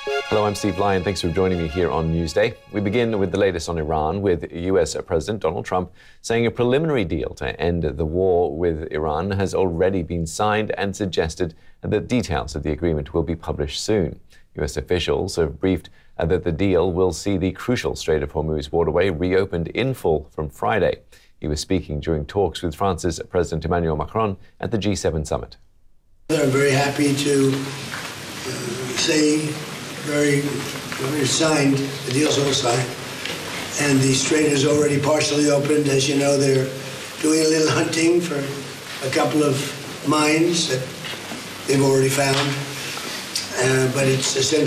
Hello, I'm Steve Lyon. Thanks for joining me here on Newsday. We begin with the latest on Iran, with US President Donald Trump saying a preliminary deal to end the war with Iran has already been signed and suggested that details of the agreement will be published soon. US officials have briefed that the deal will see the crucial Strait of Hormuz waterway reopened in full from Friday. He was speaking during talks with France's President Emmanuel Macron at the G7 summit. I'm very happy to say very signed, the deal's all signed, and the strait is already partially opened. As you know, they're doing a little hunting for a couple of mines that they've already found, but it's essentially